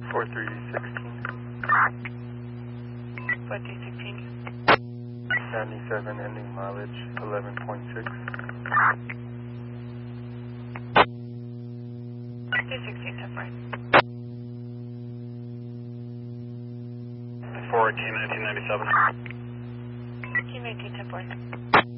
4316. 4316. 97 ending mileage 11.6. 216, 10-4. 4 Team 1997. Team 18, 10-4.